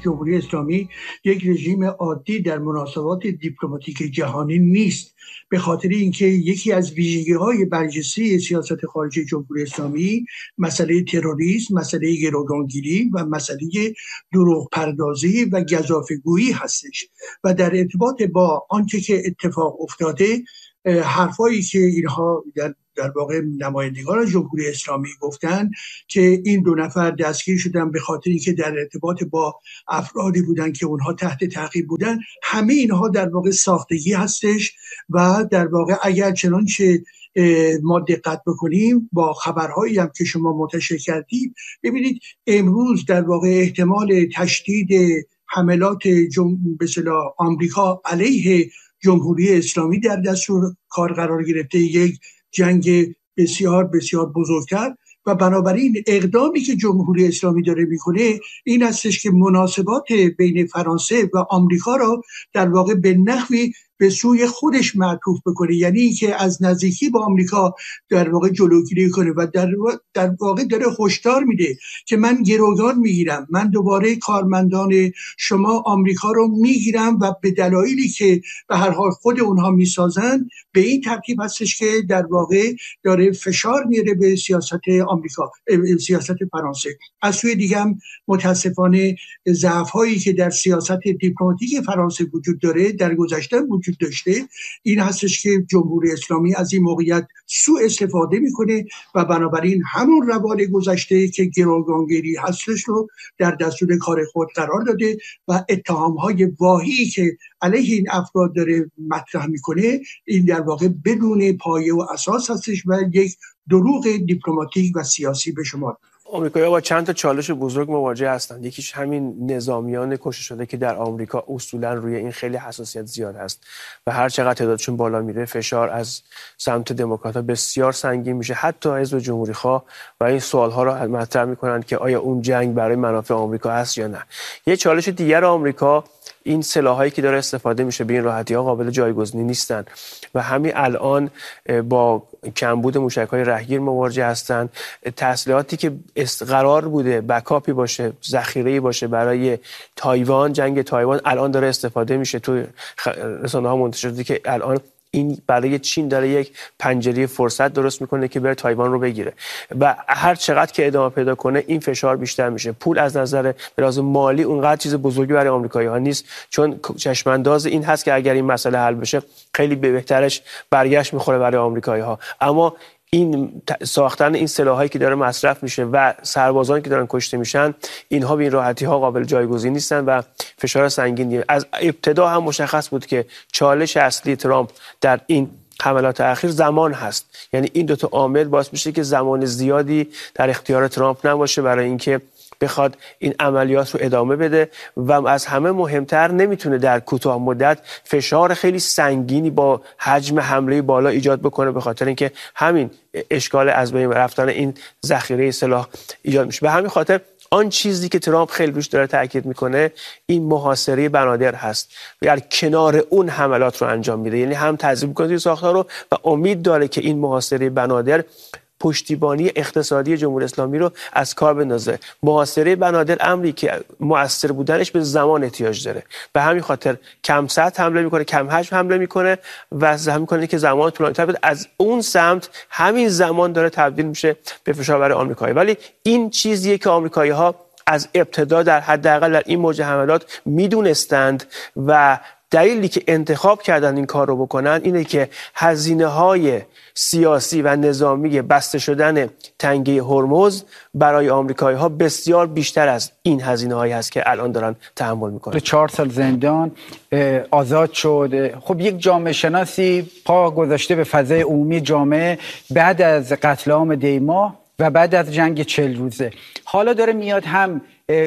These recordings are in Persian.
جمهوری اسلامی یک رژیم عادی در مناسبات دیپلماتیک جهانی نیست، به خاطر اینکه یکی از ویژگی‌های برجسته سیاست خارجی جمهوری اسلامی مسئله تروریسم، مسئله گروگانگیری و مسئله دروغ پردازی و گزافه‌گویی هستش و در ارتباط با آنچه که اتفاق افتاده، حرفایی که اینها در واقع نمایندگان جمهوری اسلامی گفتن که این دو نفر دستگیر شدن به خاطر اینکه در ارتباط با افرادی بودن که اونها تحت تعقیب بودن، همه اینها در واقع ساختگی هستش و در واقع اگر چنانچه ما دقت بکنیم با خبرهایی هم که شما منتشر کردید، ببینید امروز در واقع احتمال تشدید حملات به اصطلاح آمریکا علیه جمهوری اسلامی در دستور کار قرار گرفته، یک جنگ بسیار بسیار بزرگتر و بنابراین اقدامی که جمهوری اسلامی داره میکنه این هستش که مناسبات بین فرانسه و آمریکا را در واقع به نحوی به سوی خودش معطوف بکنه، یعنی اینکه از نزدیکی با آمریکا در واقع جلوگیری کنه و در واقع داره هشدار میده که من گروگان میگیرم، من دوباره کارمندان شما آمریکا رو میگیرم و به دلایلی که به هر حال خود اونها میسازن به این ترتیب هستش که در واقع داره فشار میاره به سیاست آمریکا، سیاست فرانسه. از سوی دیگه هم متاسفانه ضعف هایی که در سیاست دیپلماتیک فرانسه وجود داره در گذشته وجود داشته، این هستش که جمهوری اسلامی از این موقعیت سوء استفاده میکنه و بنابراین همون روال گذشته که گروگانگیری هستش رو در دستور کار خود قرار داده و اتهامهای واهی که علیه این افراد داره مطرح میکنه این در واقع بدون پایه و اساس هستش و یک دروغ دیپلماتیک و سیاسی به شما. آمریکایی‌ها با چند تا چالش بزرگ مواجه هستند. یکیش همین نظامیان کشته شده که در آمریکا اصولا روی این خیلی حساسیت زیاد هست و هر چقدر تعدادشون بالا میره فشار از سمت دموکرات‌ها بسیار سنگین میشه، حتی حزب جمهوری‌خواه و این سوال‌ها رو مطرح میکنند که آیا اون جنگ برای منافع آمریکا هست یا نه. یه چالش دیگر آمریکا این سلاحایی که داره استفاده میشه به این راحتی‌ها قابل جایگزینی نیستن و همین الان با کمبود موشک‌های رهگیر مواجه هستند. تسلیحاتی که قرار بوده بکاپی باشه، ذخیره‌ای باشه برای تایوان، جنگ تایوان، الان داره استفاده میشه. تو رسانه‌ها منتشر شده که الان این برای چین داره یک پنجره فرصت درست میکنه که بره تایوان رو بگیره و هر چقدر که ادامه پیدا کنه این فشار بیشتر میشه. پول از نظر به لحاظ مالی اونقدر چیز بزرگی برای آمریکایی‌ها نیست، چون چشمانداز این هست که اگر این مسئله حل بشه خیلی بهترش برگشت میخوره برای آمریکایی‌ها. اما این ساختن این سلاحایی که داره مصرف میشه و سربازانی که دارن کشته میشن، اینها به این راحتی ها قابل جایگزین نیستن و فشار سنگینیه. از ابتدا هم مشخص بود که چالش اصلی ترامپ در این حملات اخیر زمان هست، یعنی این دوتا عامل باعث میشه که زمان زیادی در اختیار ترامپ نباشه برای اینکه بخواد این عملیات رو ادامه بده و از همه مهمتر نمیتونه در کوتاه مدت فشار خیلی سنگینی با حجم حمله بالا ایجاد بکنه، به خاطر اینکه همین اشکال از بین رفتن این ذخیره سلاح ایجاد میشه. به همین خاطر آن چیزی که ترامپ خیلی روش داره تاکید میکنه این محاصره بنادر هست و در کنار اون حملات رو انجام میده، یعنی هم تضعیف میکنه توی ساختار رو و امید داره که این محاصره بنادر پشتیبانی اقتصادی جمهوری اسلامی رو از کار بندازه. محاصره بنادر امری که مؤثر بودنش به زمان احتیاج داره، به همین خاطر کم سطح حمله میکنه، کم حجم حمله میکنه و زحمت میکنه که زمان طولانی‌تر بده. از اون سمت همین زمان داره تبدیل میشه به فشار برای آمریکایی. ولی این چیزیه که آمریکایی‌ها از ابتدا در حداقل در این موج حملات میدونستند و دلیلی که انتخاب کردن این کار رو بکنن اینه که هزینه‌های سیاسی و نظامی بسته شدن تنگه هرمز برای آمریکایی‌ها بسیار بیشتر از این هزینه‌هایی هست که الان دارن تحمل میکنن. 4 سال زندان، آزاد شد. خب یک جامعه شناسی پا گذاشته به فضای عمومی جامعه بعد از قتل عام دیما و بعد از جنگ 40 روزه. حالا داره میاد هم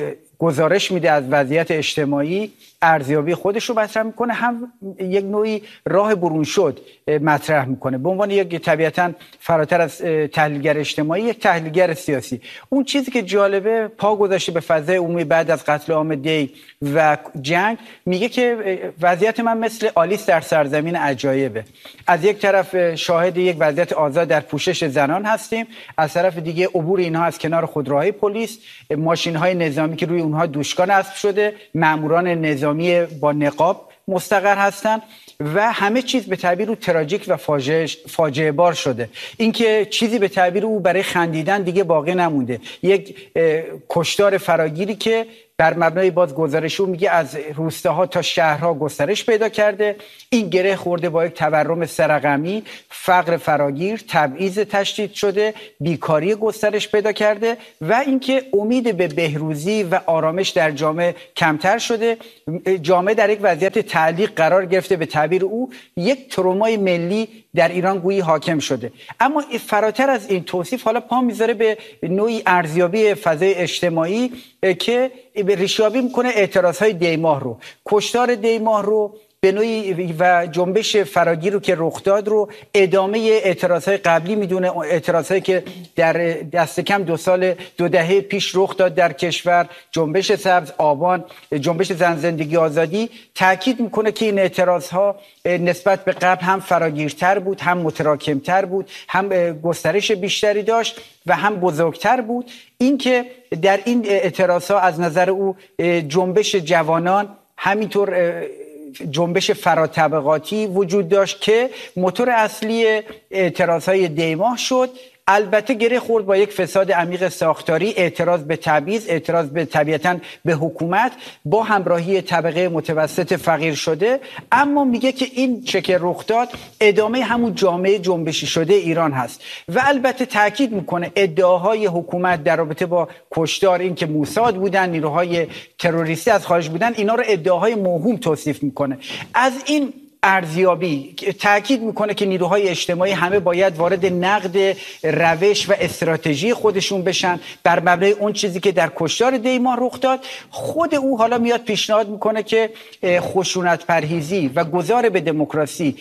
گزارش میده از وضعیت اجتماعی، ارزیابی خودش رو مطرح میکنه، هم یک نوعی راه برون شد مطرح میکنه به عنوان یک طبیعتاً فراتر از تحلیلگر اجتماعی یک تحلیلگر سیاسی. اون چیزی که جالبه پا گذاشته به فضای عمومی بعد از قتل عام دی و جنگ، میگه که وضعیت من مثل آلیس در سرزمین عجایبه. از یک طرف شاهد یک وضعیت آزاد در پوشش زنان هستیم، از طرف دیگه عبور اینها از کنار خودروهای پلیس، ماشین‌های نظامی که روی اونها دوشکان اسب شده، ماموران نظامی با نقاب مستقر هستند و همه چیز به تعبیر او تراژیک و فاجعه بار شده. اینکه چیزی به تعبیر او برای خندیدن دیگه باقی نمونده. یک کشتار فراگیری که بر مبنای باز گزارش او میگه از روستاها تا شهرها گسترش پیدا کرده. این گره خورده با یک تورم سرقمی، فقر فراگیر، تبعیض تشدید شده، بیکاری گسترش پیدا کرده و اینکه امید به بهروزی و آرامش در جامعه کمتر شده. جامعه در یک وضعیت تعلیق قرار گرفته، به تعبیر او یک ترومای ملی در ایران گویی حاکم شده. اما فراتر از این توصیف حالا پا میذاره به نوعی ارزیابی فضای اجتماعی که به ریشیابی میکنه اعتراضهای دیماه رو، کشتار دیماه رو به نوعی و جنبش فراگیر رو که رخ داد رو ادامه اعتراضهای قبلی میدونه، اعتراضهایی که در دست کم 2 دهه پیش رخ داد در کشور، جنبش سبز، آبان، جنبش زن زندگی آزادی. تاکید میکنه که این اعتراضها نسبت به قبل هم فراگیرتر بود، هم متراکمتر بود، هم گسترش بیشتری داشت و هم بزرگتر بود. اینکه در این اعتراضها از نظر او جنبش جوانان، همینطور جنبش فراطبقاتی وجود داشت که موتور اصلی اعتراضهای دیماه شد. البته گره خورد با یک فساد عمیق ساختاری، اعتراض به تبعیض، اعتراض به طبیعتاً به حکومت با همراهی طبقه متوسط فقیر شده. اما میگه که این چه که رخ داد ادامه همون جامعه جنبشی شده ایران هست و البته تاکید میکنه ادعاهای حکومت در رابطه با کشتار، این که موساد بودن، نیروهای تروریستی از خارج بودن، اینا رو ادعاهای موهوم توصیف میکنه. از این ارزیابی تاکید میکنه که نیروهای اجتماعی همه باید وارد نقد روش و استراتژی خودشون بشن بر مبنای اون چیزی که در کشتار دیماه رخ داد. خود او حالا میاد پیشنهاد میکنه که خشونت پرهیزی و گذار به دموکراسی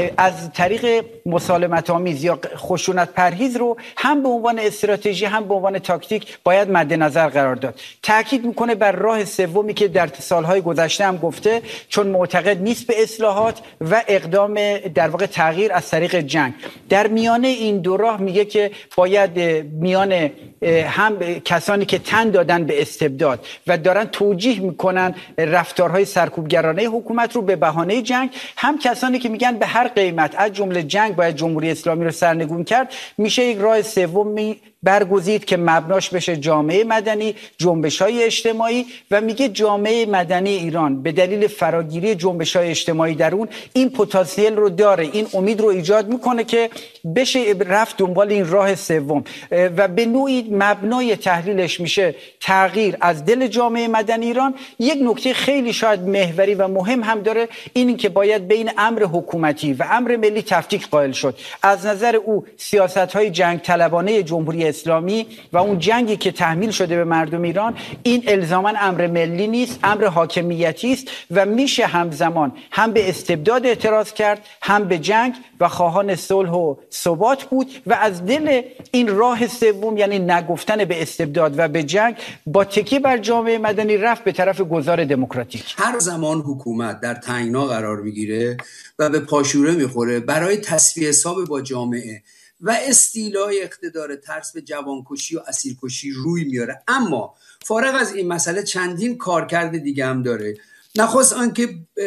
از طریق مسالمت آمیز یا خشونت پرهیز رو هم به عنوان استراتژی هم به عنوان تاکتیک باید مد نظر قرار داد. تاکید میکنه بر راه سومی که در سالهای گذشته هم گفته، چون معتقد نیست به اصلاحات و اقدام در واقع تغییر از طریق جنگ. در میانه این دو راه میگه که باید میان هم کسانی که تن دادن به استبداد و دارن توجیه میکنن رفتارهای سرکوبگرانه حکومت رو به بهانه جنگ، هم کسانی که میگن به هر قیمت از جمله جنگ باید جمهوری اسلامی رو سرنگون کرد. میشه یک راه سومی برگزید که مبناش بشه جامعه مدنی، جنبش‌های اجتماعی و میگه جامعه مدنی ایران به دلیل فراگیری جنبش‌های اجتماعی در اون این پتانسیل رو داره، این امید رو ایجاد میکنه که بشه رفت دنبال این راه سوم و به نوعی مبنای تحلیلش میشه تغییر از دل جامعه مدنی ایران. یک نکته خیلی شاید محوری و مهم هم داره، این که باید بین امر حکومتی و امر ملی تفکیک قائل شد. از نظر او سیاست‌های جنگ طلبانه جمهوری اسلامی و اون جنگی که تحمیل شده به مردم ایران، این الزاماً امر ملی نیست، امر حاکمیتی است و میشه همزمان هم به استبداد اعتراض کرد، هم به جنگ و خواهان صلح و ثبات بود و از دل این راه سوم، یعنی نگفتن به استبداد و به جنگ، با تکیه بر جامعه مدنی رفت به طرف گذار دموکراتیک. هر زمان حکومت در تنگنا قرار میگیره و به پاشوره میخوره برای تسویه حساب با جامعه و استیلای اقتدار، ترس به جوانکشی و اسیرکشی روی میاره. اما فارغ از این مسئله چندین کارکرد دیگه هم داره. نخست آنکه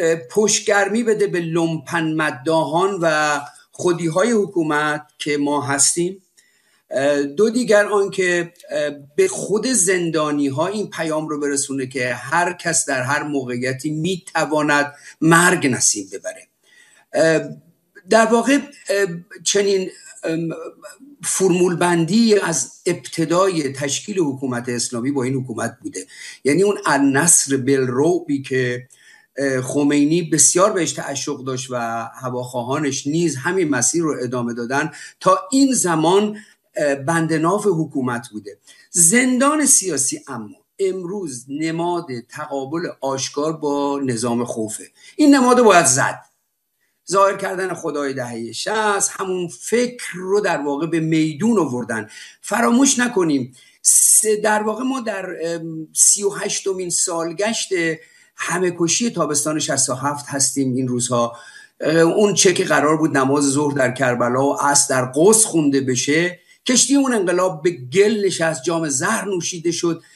پشتگرمی بده به لومپن مداحان و خودیهای حکومت که ما هستیم. دو دیگر آنکه به خود زندانی ها این پیام رو برسونه که هر کس در هر موقعیتی میتواند مرگ نصیب ببره. در واقع چنین فرمول بندی از ابتدای تشکیل حکومت اسلامی با این حکومت بوده، یعنی اون النصر بالرعبی که خمینی بسیار بهش تعشق داشت و هواخواهانش نیز همین مسیر رو ادامه دادن، تا این زمان بندناف حکومت بوده. زندان سیاسی اما امروز نماد تقابل آشکار با نظام خوفه. این نماد باید زد. ظاهر کردن خدای دهه 60، همون فکر رو در واقع به میدون آوردن. فراموش نکنیم در واقع ما در 38مین سالگشت همه‌کشی تابستان 67 هستیم این روزها. اون چه که قرار بود نماز ظهر در کربلا و عصر در قدس خونده بشه، کشتی اون انقلاب به گل نشست، جام زهر نوشیده شد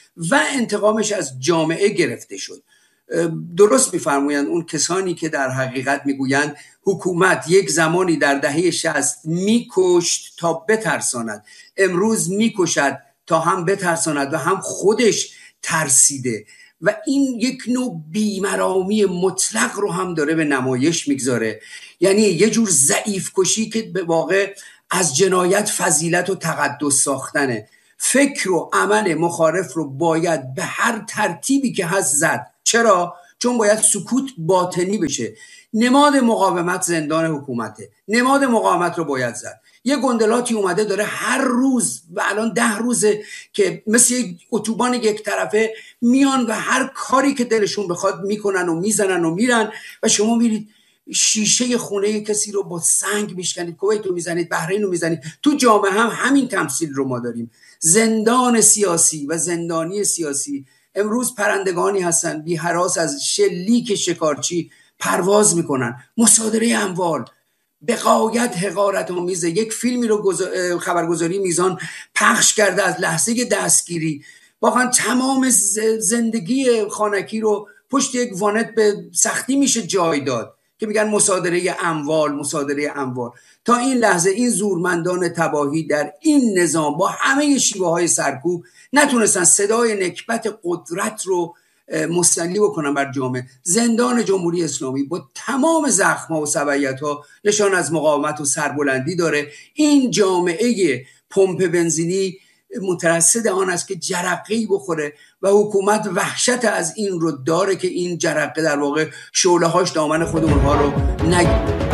و انتقامش از جامعه گرفته شد. درست میفرمایند اون کسانی که در حقیقت میگویند حکومت یک زمانی در دهه 60 میکشت تا بترساند، امروز میکشد تا هم بترساند و هم خودش ترسیده و این یک نوع بیمرامی مطلق رو هم داره به نمایش میگذاره. یعنی یه جور ضعیف کشی که به واقع از جنایت فضیلت و تقدس ساختنه. فکر و عمل مخالف رو باید به هر ترتیبی که هست زد. چرا؟ چون باید سکوت باطنی بشه. نماد مقاومت زندان حکومته، نماد مقاومت رو باید زد. یه گندلاتی اومده داره هر روز و الان 10 روزه که مثل یک اتوبان یک طرفه میان و هر کاری که دلشون بخواد میکنن و میزنن و میرن و شما میرید شیشه خونه کسی رو با سنگ میشکنید، کویت رو میزنید، بحرین رو میزنید. تو جامعه هم همین تمثیل رو ما داریم. زندان سیاسی و زندانی سیاسی امروز پرندگانی هستن بی هراس از شلیک شکارچی پرواز میکنن. مصادره اموال به غایت حقارت آمیزه. یک فیلمی رو خبرگزاری میزان پخش کرده از لحظه دستگیری. واقعا تمام زندگی خانکی رو پشت یک وانت به سختی میشه جای داد که میگن مصادره اموال. تا این لحظه این زورمندان تباهی در این نظام با همه شیوه های سرکوب نتونستن صدای نکبت قدرت رو مستعلی بکنن بر جامعه. زندان جمهوری اسلامی با تمام زخم‌ها و سبعیت‌ها نشان از مقاومت و سربلندی داره. این جامعه پمپ بنزینی مترصد آن است که جرقه‌ای بخوره و حکومت وحشت از این رو داره که این جرقه در واقع شعله‌هاش دامن خود اونها رو نگیره.